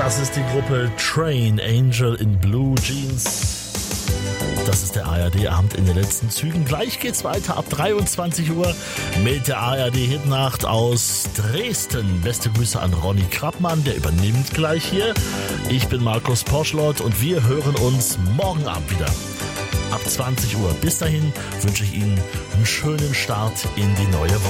Das ist die Gruppe Train, Angel in Blue Jeans. Das ist der ARD-Abend in den letzten Zügen. Gleich geht's weiter ab 23 Uhr mit der ARD-Hitnacht aus Dresden. Beste Grüße an Ronny Krappmann, der übernimmt gleich hier. Ich bin Markus Porschlott und wir hören uns morgen Abend wieder. Ab 20 Uhr. Bis dahin wünsche ich Ihnen einen schönen Start in die neue Woche.